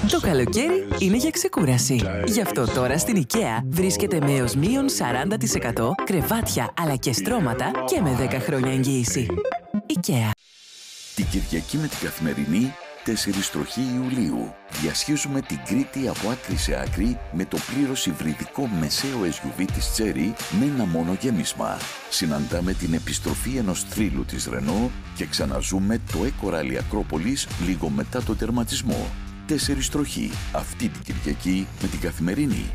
Το καλοκαίρι είναι για ξεκούραση. Γι' αυτό τώρα στην IKEA βρίσκεται με έως μείον 40% κρεβάτια αλλά και στρώματα και με 10 χρόνια εγγύηση. IKEA. Την Κυριακή με την Καθημερινή, 4 τροχή Ιουλίου. Διασχίζουμε την Κρήτη από άκρη σε άκρη με το πλήρως υβριδικό μεσαίο SUV της Chery με ένα μόνο γέμισμα. Συναντάμε την επιστροφή ενός θρύλου της Renault και ξαναζούμε το Eco-Rally Ακρόπολης λίγο μετά το τερματισμό. 4 τροχή αυτή την Κυριακή με την Καθημερινή.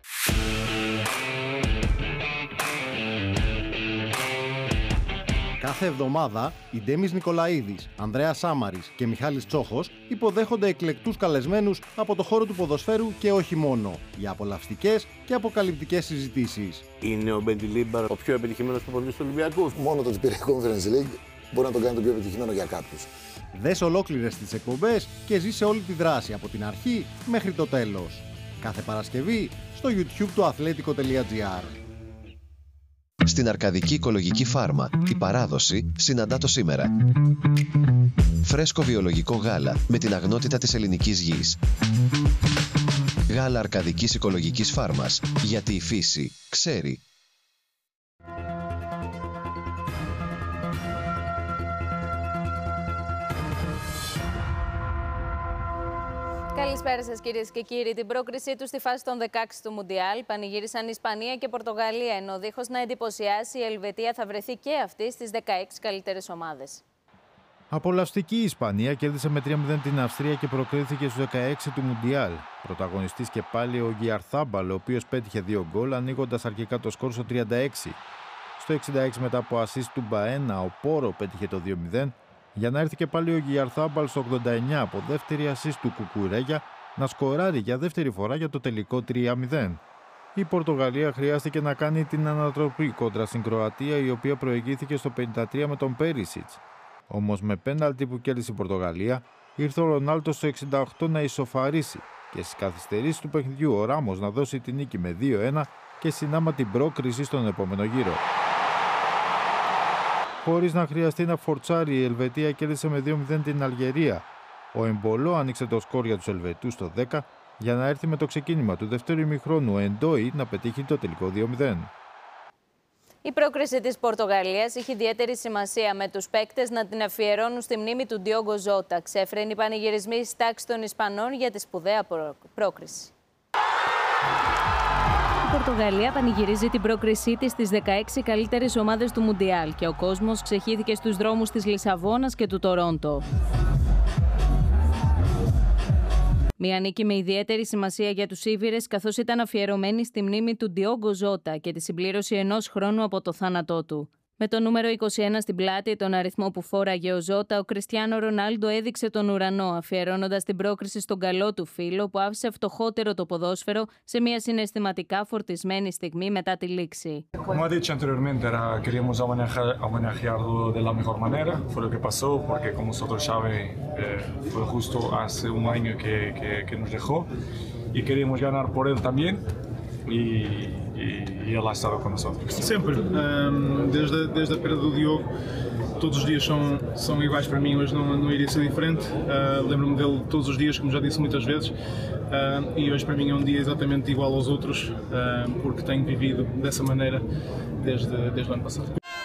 Κάθε εβδομάδα, οι Ντέμις Νικολαίδης, Ανδρέας Σάμαρης και Μιχάλης Τσόχος υποδέχονται εκλεκτούς καλεσμένους από το χώρο του ποδοσφαίρου και όχι μόνο, για απολαυστικές και αποκαλυπτικές συζητήσεις. Είναι ο Μπεντιλίμπαρ ο πιο επιτυχημένος προπονητής του Ολυμπιακού? Μόνο το ότι πήρε Conference League μπορεί να τον κάνει το πιο επιτυχημένο για κάποιους. Δες ολόκληρες τις εκπομπές και ζήσε όλη τη δράση από την αρχή μέχρι το τέλος. Κάθε Παρασκευή στο YouTube του Athletico.gr. Στην Αρκαδική Οικολογική Φάρμα, η παράδοση συναντά το σήμερα. Φρέσκο βιολογικό γάλα με την αγνότητα της ελληνικής γης. Γάλα Αρκαδικής Οικολογικής Φάρμας, γιατί η φύση ξέρει. Καλησπέρα σας κυρίες και κύριοι. Την πρόκρισή του στη φάση των 16 του Μουντιάλ πανηγύρισαν Ισπανία και Πορτογαλία, ενώ δίχως να εντυπωσιάσει η Ελβετία θα βρεθεί και αυτή στις 16 καλύτερες ομάδες. Απολαυστική η Ισπανία κέρδισε με 3-0 την Αυστρία και προκρίθηκε στους 16 του Μουντιάλ. Πρωταγωνιστής και πάλι ο Γκιαρθάμπαλ, ο οποίος πέτυχε 2 γκολ, ανοίγοντας αρχικά το σκορ στο 36. Στο 66 μετά από ασίστ του Μπαένα, ο Πόρο πέτυχε το 2-0. Για να έρθει και πάλι ο Γκιαρθάμπαλ στο 89 από δεύτερη ασίστ του Κουκουρέγια να σκοράρει για δεύτερη φορά για το τελικό 3-0. Η Πορτογαλία χρειάστηκε να κάνει την ανατροπή κόντρα στην Κροατία, η οποία προηγήθηκε στο 53 με τον Πέρισιτς. Όμως με πέναλτι που κέρδισε η Πορτογαλία, ήρθε ο Ρονάλντο στο 68 να ισοφαρίσει και στις καθυστερήσεις του παιχνιδιού ο Ράμος να δώσει την νίκη με 2-1 και συνάμα την πρόκριση στον επόμενο γύρο. Χωρίς να χρειαστεί να φορτσάρει, η Ελβετία κέρδισε με 2-0 την Αλγερία. Ο Εμπολό άνοιξε το σκορ για τους Ελβετούς στο 10 για να έρθει με το ξεκίνημα του δεύτερου ημιχρόνου ο Εντόι να πετύχει το τελικό 2-0. Η πρόκριση της Πορτογαλίας είχε ιδιαίτερη σημασία, με τους παίκτες να την αφιερώνουν στη μνήμη του Ντιόγκο Ζότα. Ξέφρενοι πανηγυρισμοί στη τάξη των Ισπανών για τη σπουδαία πρόκριση. Η Πορτογαλία πανηγυρίζει την πρόκρισή της στις 16 καλύτερες ομάδες του Μουντιάλ και ο κόσμος ξεχύθηκε στους δρόμους της Λισαβόνας και του Τορόντο. Μια νίκη με ιδιαίτερη σημασία για τους Ήβηρες, καθώς ήταν αφιερωμένη στη μνήμη του Ντιόγκο Ζότα και τη συμπλήρωση 1 χρόνου από το θάνατό του. Με το νούμερο 21 στην πλάτη, τον αριθμό που φόραγε ο Ζότα, ο Κριστιάνο Ρονάλντο έδειξε τον ουρανό, αφιερώνοντας την πρόκριση στον καλό του φίλο που άφησε φτωχότερο το ποδόσφαιρο σε μια συναισθηματικά φορτισμένη στιγμή μετά τη λήξη. Como ha dicho anteriormente, queríamos homenajearlo de la mejor manera. Fue lo que pasó, porque como vosotros sabéis, fue justo hace un año que nos dejó y queríamos ganar por él también. E ele ha estado com nós. Sempre, desde a perda do Diogo, todos os dias são iguais para mim, hoje não iria ser diferente. Lembro-me dele todos os dias, como já disse muitas vezes, e hoje para mim é um dia exatamente igual aos outros, porque tenho vivido dessa maneira desde o ano passado.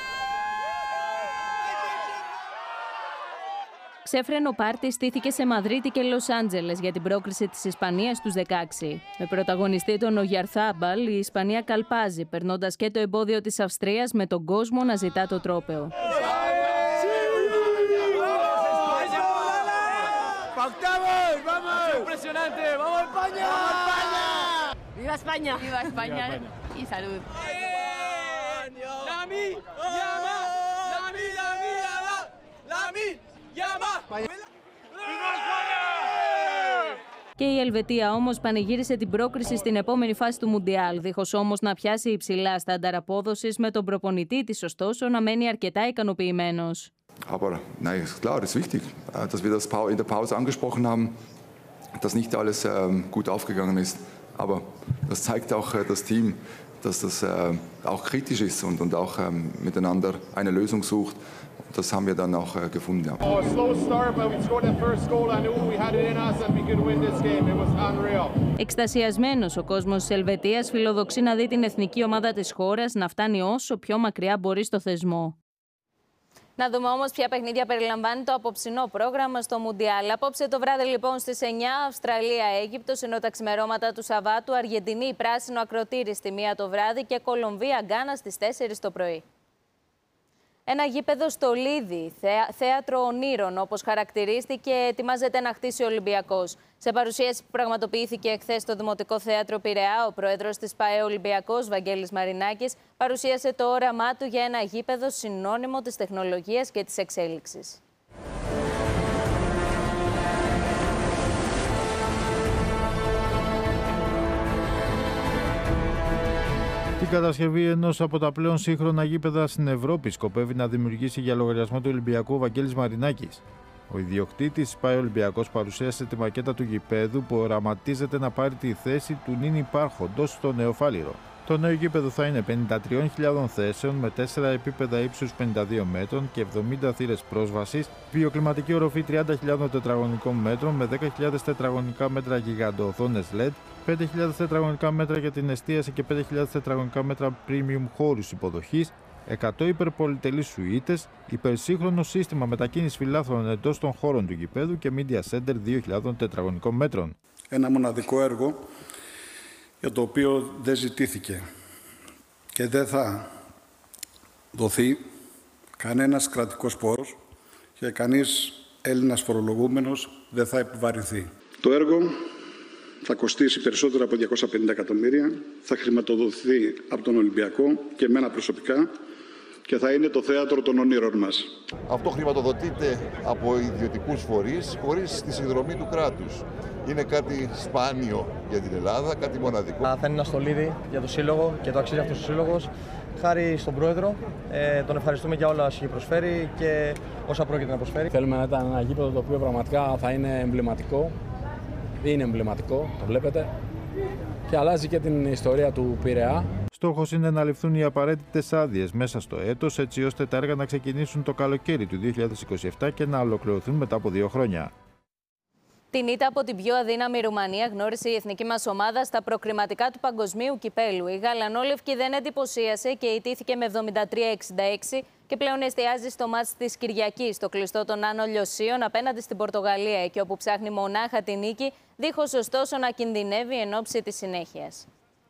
Ξέφρενο πάρτι στήθηκε σε Μαδρίτη και Λος Άντζελες για την πρόκριση της Ισπανίας στους 16. Με πρωταγωνιστή τον Ογιαρθάμπαλ, η Ισπανία καλπάζει, περνώντας και το εμπόδιο της Αυστρίας με τον κόσμο να ζητά το τρόπαιο. Και η Ελβετία όμως πανηγύρισε την πρόκριση στην επόμενη φάση του Μουντιάλ, δίχως όμως να πιάσει υψηλά στάνταρ απόδοσης, με τον προπονητή της ωστόσο να μένει αρκετά ικανοποιημένος. Aber nein, klar, das ist wichtig, dass wir das in der Pause angesprochen haben, dass nicht alles gut aufgegangen ist. Aber das zeigt auch das Team, dass das auch kritisch ist und auch miteinander eine Lösung sucht. das haben wir dann auch gefunden. Ja. Εκστασιασμένος ο κόσμος της Ελβετίας φιλοδοξεί να δει την εθνική ομάδα της χώρας να φτάνει όσο πιο μακριά μπορεί στο θεσμό. Να δούμε όμως ποια παιχνίδια περιλαμβάνει το απόψινό πρόγραμμα στο Μουντιάλ. Απόψε το βράδυ λοιπόν στις 9 Αυστραλία-Αίγυπτος, ενώ τα ξημερώματα του Σαββάτου Αργεντινή-Πράσινο Ακροτήρι στη 1 το βράδυ και Κολομβία-Γκάνα στις 4 το πρωί. Ένα γήπεδο στο Λίδι, θέατρο ονείρων, όπως χαρακτηρίστηκε, ετοιμάζεται να χτίσει ο Ολυμπιακός. Σε παρουσίαση που πραγματοποιήθηκε εχθές στο Δημοτικό Θέατρο Πειραιά, ο πρόεδρος της ΠΑΕ Ολυμπιακός, Βαγγέλης Μαρινάκης, παρουσίασε το όραμά του για ένα γήπεδο συνώνυμο της τεχνολογίας και της εξέλιξης. Η κατασκευή ενός από τα πλέον σύγχρονα γήπεδα στην Ευρώπη σκοπεύει να δημιουργήσει για λογαριασμό του Ολυμπιακού ο Βαγγέλης Μαρινάκης. Ο ιδιοκτήτης ΠΑΕ Ολυμπιακός παρουσίασε τη μακέτα του γηπέδου που οραματίζεται να πάρει τη θέση του νυν υπάρχοντος στο Νεοφάλιρο. Το νέο γήπεδο θα είναι 53.000 θέσεων με 4 επίπεδα ύψους 52 μέτρων και 70 θύρες πρόσβασης, βιοκλιματική οροφή 30.000 τετραγωνικών μέτρων με 10.000 τετραγωνικά μέτρα γιγαντοοθόνες LED, 5.000 τετραγωνικά μέτρα για την εστίαση και 5.000 τετραγωνικά μέτρα premium χώρους υποδοχής, 100 υπερπολιτελείς σουίτες, υπερσύγχρονο σύστημα μετακίνησης φιλάθλων εντός των χώρων του γηπέδου και media center 2.000 τετραγωνικών μέτρων. Ένα μοναδικό έργο για το οποίο δεν ζητήθηκε και δεν θα δοθεί κανένας κρατικός πόρος και κανείς Έλληνας φορολογούμενος δεν θα επιβαρυνθεί. Το έργο θα κοστίσει περισσότερα από 250 εκατομμύρια, θα χρηματοδοτηθεί από τον Ολυμπιακό και εμένα προσωπικά και θα είναι το θέατρο των ονείρων μας. Αυτό χρηματοδοτείται από ιδιωτικούς φορείς χωρίς τη συνδρομή του κράτους. Είναι κάτι σπάνιο για την Ελλάδα, κάτι μοναδικό. Θα είναι ένα στολίδι για το Σύλλογο και το αξίζει αυτός ο Σύλλογος. Χάρη στον Πρόεδρο, τον ευχαριστούμε για όλα όσα έχει προσφέρει και όσα πρόκειται να προσφέρει. Θέλουμε να ήταν ένα γήπεδο το οποίο πραγματικά θα είναι εμβληματικό. Είναι εμβληματικό, το βλέπετε, και αλλάζει και την ιστορία του Πειραιά. Στόχος είναι να ληφθούν οι απαραίτητες άδειες μέσα στο έτος, έτσι ώστε τα έργα να ξεκινήσουν το καλοκαίρι του 2027 και να ολοκληρωθούν μετά από 2 χρόνια. Την ήττα από την πιο αδύναμη Ρουμανία γνώρισε η εθνική μας ομάδα στα προκριματικά του Παγκοσμίου Κυπέλου. Η Γαλανόλευκη δεν εντυπωσίασε και ιτήθηκε με 73-66 και πλέον εστιάζει στο μάτς της Κυριακής, στο κλειστό των Άνω Λιωσίων απέναντι στην Πορτογαλία, εκεί όπου ψάχνει μονάχα τη νίκη, δίχως ωστόσο να κινδυνεύει εν ώψη της συνέχειας.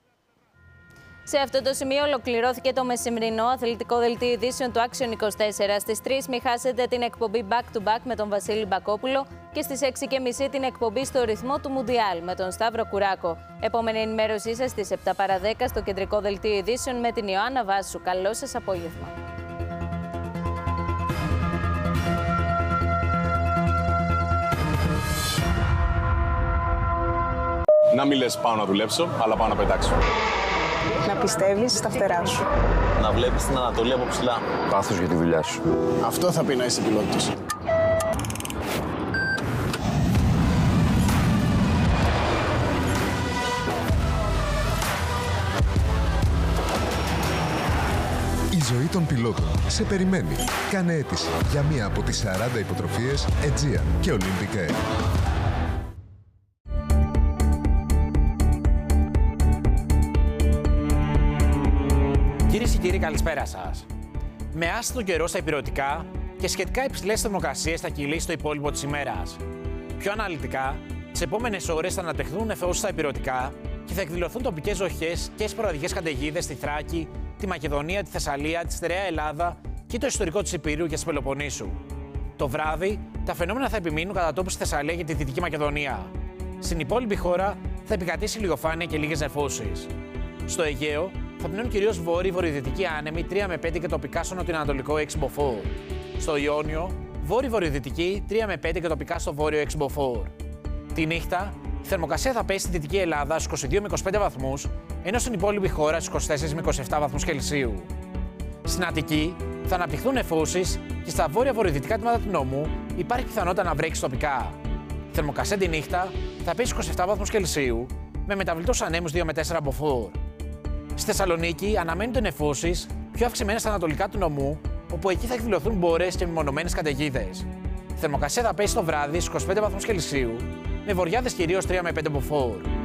Σε αυτό το σημείο ολοκληρώθηκε το μεσημερινό αθλητικό δελτίο ειδήσεων του Action 24. Στις 3 μην χάσετε την εκπομπή Back to Back με τον Βασίλη Μπακόπουλο και στις 6.30 την εκπομπή στο ρυθμό του Μουντιάλ με τον Σταύρο Κουράκο. Επόμενη ενημέρωσή σας στις 7 παρα 10 στο κεντρικό δελτίο ειδήσεων με την Ιωάννα Βάσου. Καλό σας απόγευμα. Να μην λες πάω να δουλέψω, αλλά πάω να πετάξω. Να πιστεύεις στα φτερά σου. Να βλέπεις την Ανατολή από ψηλά. Πάθος για τη δουλειά σου. Αυτό θα πει να είσαι πιλότος. Η ζωή των πιλότων σε περιμένει. Κάνε αίτηση για μία από τις 40 υποτροφίες Aegean και Olympic Air. Κυρίες και κύριοι, καλησπέρα σας. Με άστατο καιρό στα ηπειρωτικά και σχετικά υψηλές θερμοκρασίες θα κυλήσει το υπόλοιπο της ημέρας. Πιο αναλυτικά, τις επόμενες ώρες θα ανατεχθούν νεφώσεις στα ηπειρωτικά και θα εκδηλωθούν τοπικές ζοχές και σποραδικές καταιγίδες στη Θράκη, τη Μακεδονία, τη Θεσσαλία, τη Στερεά Ελλάδα και το ιστορικό της Υπήρου και της Πελοποννήσου. Το βράδυ, τα φαινόμενα θα επιμείνουν κατά τόπου στη Θεσσαλία και τη Δυτική Μακεδονία. Στην υπόλοιπη χώρα θα επικρατήσει λιγοφάνεια και λίγες νεφώσεις. Στο Αιγαίο θα πνέουν κυρίως βόρειο-βορειοδυτικοί άνεμοι 3 με 5 και τοπικά στο νοτιοανατολικό 6 μποφόρ. Στο Ιόνιο, βόρειο-βορειοδυτική 3 με 5 και τοπικά στο βόρειο 6 μποφόρ. Τη νύχτα, η θερμοκρασία θα πέσει στη Δυτική Ελλάδα στους 22 με 25 βαθμούς, ενώ στην υπόλοιπη χώρα στους 24 με 27 βαθμούς Κελσίου. Στην Αττική θα αναπτυχθούν νεφώσεις και στα βόρεια-βορειοδυτικά τμήματα του νομού υπάρχει πιθανότητα να βρέξει τοπικά. Η θερμοκρασία τη νύχτα θα πέσει στους 27 βαθμούς Κελσίου, με μεταβλητούς ανέμους 2 με 4 μποφόρ. Στη Θεσσαλονίκη αναμένονται νεφώσεις πιο αυξημένες στα ανατολικά του νομού, όπου εκεί θα εκδηλωθούν μπορές και μεμονωμένες καταιγίδες. Η θερμοκρασία θα πέσει το βράδυ στους 25 βαθμούς Κελσίου, με βοριάδες κυρίως 3 με 5 μποφόρ.